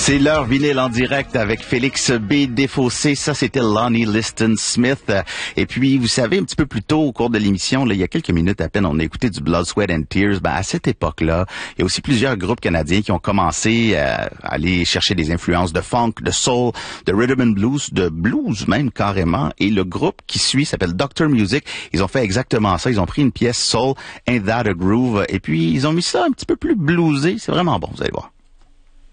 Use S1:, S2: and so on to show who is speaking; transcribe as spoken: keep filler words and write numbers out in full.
S1: C'est l'heure vinyle en direct avec Félix B. Desfossés. Ça, c'était Lonnie Liston Smith. Et puis, vous savez, un petit peu plus tôt au cours de l'émission, là, il y a quelques minutes à peine, on a écouté du Blood, Sweat and Tears. Ben, à cette époque-là, il y a aussi plusieurs groupes canadiens qui ont commencé à aller chercher des influences de funk, de soul, de rhythm and blues, de blues même carrément. Et le groupe qui suit s'appelle Doctor Music. Ils ont fait exactement ça. Ils ont pris une pièce soul, Ain't That a Groove, et puis ils ont mis ça un petit peu plus bluesé. C'est vraiment bon, vous allez voir.